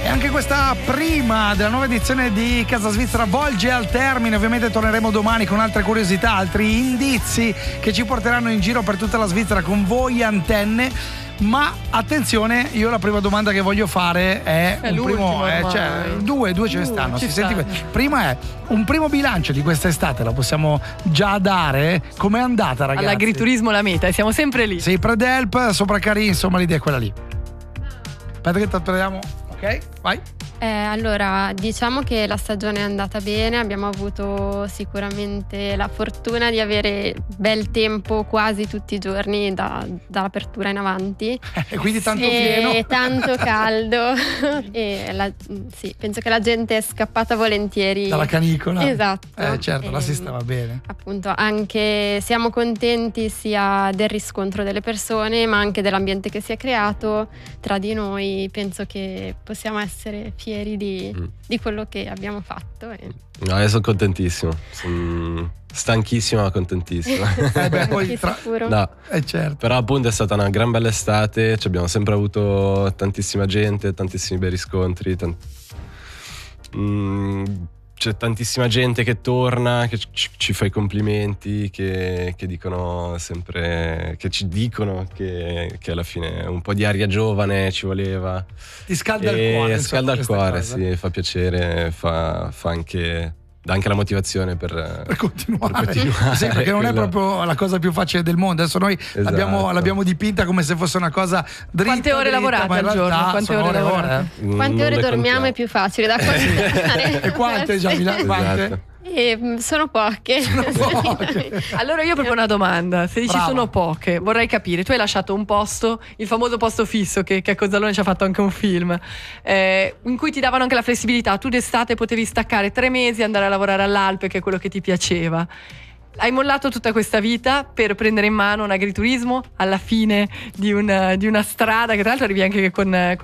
anche questa prima della nuova edizione di Casa Svizzera volge al termine. Ovviamente torneremo domani con altre curiosità, altri indizi che ci porteranno in giro per tutta la Svizzera con voi antenne. Ma attenzione, io la prima domanda che voglio fare è un primo, cioè, due ce ne stanno. Prima è un primo bilancio di quest'estate, lo possiamo già dare? Com'è andata, ragazzi? All'agriturismo la meta, e siamo sempre lì. Sì, Predelp, sopra Cari, insomma l'idea è quella lì. Aspetta che prendiamo. Ok, vai. Allora, diciamo che la stagione è andata bene, abbiamo avuto sicuramente la fortuna di avere bel tempo quasi tutti i giorni dall'apertura in avanti. Quindi tanto pieno. E tanto caldo. Sì, penso che la gente è scappata volentieri. Dalla canicola. Esatto. Certo, la si stava bene. Appunto, anche siamo contenti sia del riscontro delle persone, ma anche dell'ambiente che si è creato tra di noi. Penso che possiamo essere fieri di quello che abbiamo fatto. No, io sono contentissimo, sono stanchissimo ma contentissimo. No, certo. Però appunto è stata una gran bella estate, abbiamo sempre avuto tantissima gente, tantissimi bei riscontri, c'è tantissima gente che torna, che ci fa i complimenti, che dicono sempre, che ci dicono che alla fine un po' di aria giovane ci voleva. Ti scalda il cuore. Scalda il cuore, sì, fa piacere, fa anche. Dà anche la motivazione per continuare. Sì, perché non è proprio la cosa più facile del mondo. Adesso noi l'abbiamo dipinta come se fosse una cosa dritta. Quante ore lavorate al giorno? Quante ore dormiamo è più facile da contare. E quante già? Quante? Sono poche. Allora io proprio una domanda. Se dici sono poche, vorrei capire. Tu hai lasciato un posto, il famoso posto fisso che a Cozzalone ci ha fatto anche un film, in cui ti davano anche la flessibilità. Tu d'estate potevi staccare 3 mesi e andare a lavorare all'Alpe, che è quello che ti piaceva. Hai mollato tutta questa vita per prendere in mano un agriturismo alla fine di una strada che tra l'altro arrivi anche con